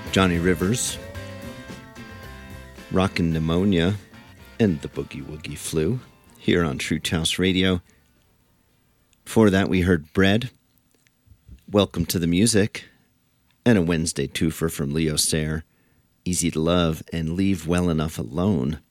Johnny Rivers, Rockin' Pneumonia, and the Boogie Woogie Flu here on True House Radio. Before that, we heard Bread, Welcome to the Music, and a Wednesday twofer from Leo Sayer, Easy to Love, and Leave Well Enough Alone.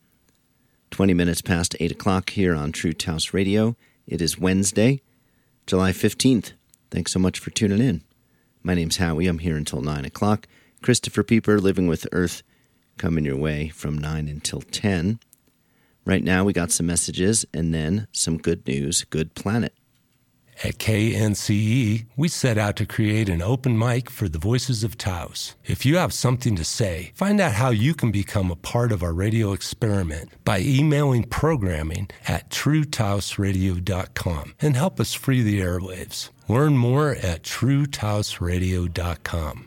20 minutes past 8 o'clock here on True House Radio. It is Wednesday, July 15th. Thanks so much for tuning in. My name's Howie. I'm here until 9 o'clock. Christopher Pieper, Living with Earth, coming your way from 9 until 10. Right now, we got some messages and then some good news, Good Planet. At KNCE, we set out to create an open mic for the voices of Taos. If you have something to say, find out how you can become a part of our radio experiment by emailing programming at truetaosradio.com and help us free the airwaves. Learn more at truetaosradio.com.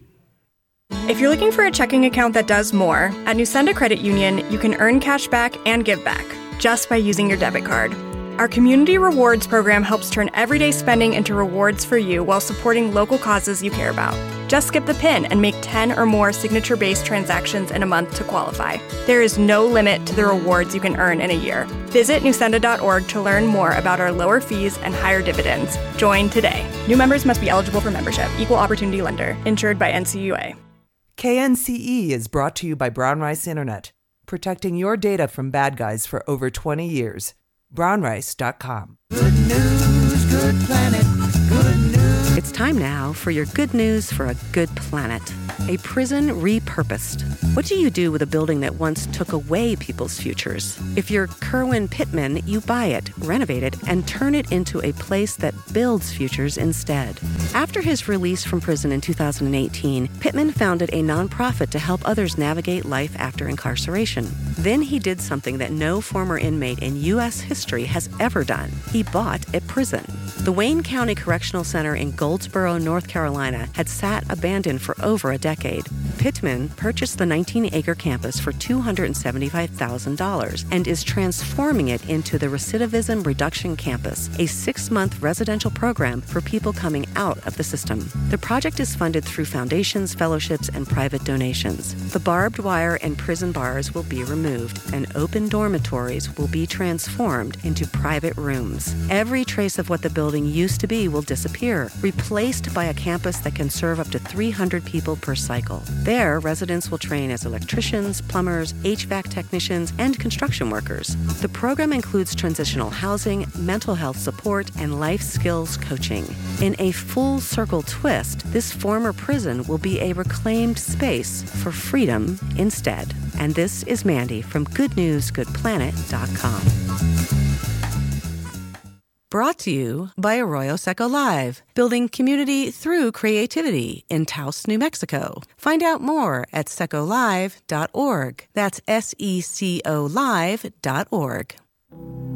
If you're looking for a checking account that does more, at Nusenda Credit Union, you can earn cash back and give back just by using your debit card. Our Community Rewards program helps turn everyday spending into rewards for you while supporting local causes you care about. Just skip the PIN and make 10 or more signature-based transactions in a month to qualify. There is no limit to the rewards you can earn in a year. Visit nusenda.org to learn more about our lower fees and higher dividends. Join today. New members must be eligible for membership. Equal Opportunity Lender. Insured by NCUA. KNCE is brought to you by Brown Rice Internet, protecting your data from bad guys for over 20 years. brownrice.com. Good news, good planet, good news. It's time now for your good news for a good planet. A prison repurposed. What do you do with a building that once took away people's futures? If you're Kerwin Pittman, you buy it, renovate it, and turn it into a place that builds futures instead. After his release from prison in 2018, Pittman founded a nonprofit to help others navigate life after incarceration. Then he did something that no former inmate in U.S. history has ever done. He bought a prison. The Wayne County Correctional Center in Goldsboro, North Carolina, had sat abandoned for over a decade. Pittman purchased the 19-acre campus for $275,000 and is transforming it into the Recidivism Reduction Campus, a 6-month residential program for people coming out of the system. The project is funded through foundations, fellowships, and private donations. The barbed wire and prison bars will be removed, and open dormitories will be transformed into private rooms. Every trace of what the building used to be will disappear, replaced by a campus that can serve up to 300 people per cycle. There, residents will train as electricians, plumbers, HVAC technicians, and construction workers. The program includes transitional housing, mental health support, and life skills coaching. In a full circle twist, this former prison will be a reclaimed space for freedom instead. And this is Mandy from GoodNewsGoodPlanet.com. Brought to you by Arroyo Seco Live, building community through creativity in Taos, New Mexico. Find out more at secolive.org. That's SECO Live.org.